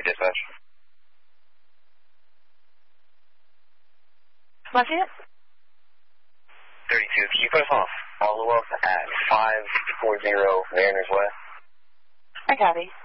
dispatch. What's it? 32. Can you put us on a follow-up at 540 Mariners Way? I copy.